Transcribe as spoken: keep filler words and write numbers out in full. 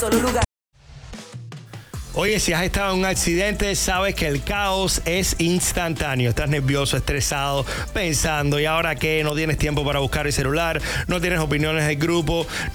Solo lugar. Oye, si has estado en un accidente, sabes que el caos es instantáneo. Estás nervioso, estresado, pensando, ¿y ahora qué? No tienes tiempo para buscar el celular, no tienes opiniones del grupo,